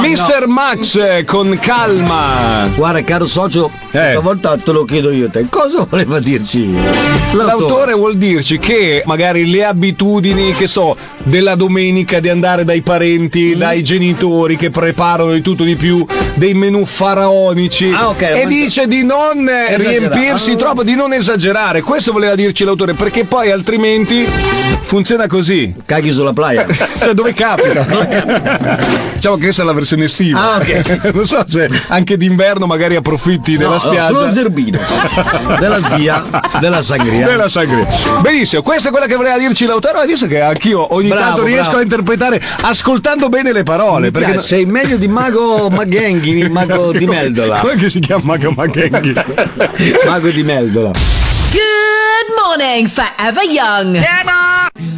Mr. Max con Calma. Guarda, caro socio, stavolta te lo chiedo io a te. Cosa voleva dirci L'autore vuol dirci che magari le abitudini, che so, della domenica di andare dai parenti, dai genitori che preparano di tutto di più, dei menù faraonici, e dice di non riempirsi troppo, di non esagerare. Questo voleva dirci l'autore, perché poi altrimenti funziona così. Caghi sulla playa. Cioè, dove capita? Diciamo che questa è la versione estiva. Non so se anche d'inverno magari approfitti della spiaggia. Sullo zerbino della svia della sangria. Benissimo, questa è quella che voleva dirci l'autore. Hai visto che anch'io ogni tanto riesco a interpretare ascoltando bene le parole. Perché sei meglio di Mago Maghenghi, Mago di Meldola. Come che si chiama Mago Maghenghi? Mago di Meldola. Good morning, Forever Young.